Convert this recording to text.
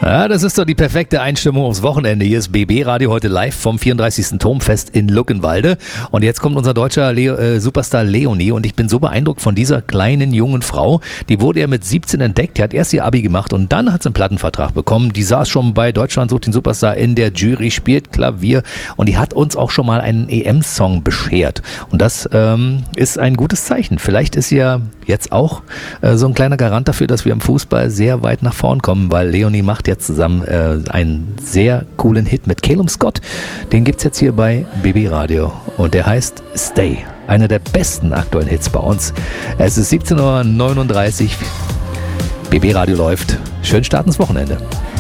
Ja, das ist doch die perfekte Einstimmung aufs Wochenende. Hier ist BB Radio heute live vom 34. Turmfest in Luckenwalde. Und jetzt kommt unser deutscher Superstar Leonie. Und ich bin so beeindruckt von dieser kleinen jungen Frau. Die wurde ja mit 17 entdeckt. Die hat erst ihr Abi gemacht und dann hat sie einen Plattenvertrag bekommen. Die saß schon bei Deutschland sucht den Superstar in der Jury, spielt Klavier. Und die hat uns auch schon mal einen EM-Song beschert. Und das ist ein gutes Zeichen. Vielleicht ist sie ja jetzt auch so ein kleiner Garant dafür, dass wir im Fußball sehr weit nach vorn kommen, weil Leonie macht jetzt zusammen einen sehr coolen Hit mit Calum Scott. Den gibt's jetzt hier bei BB Radio und der heißt Stay. Einer der besten aktuellen Hits bei uns. Es ist 17:39 Uhr. BB Radio läuft. Schönen Start ins Wochenende.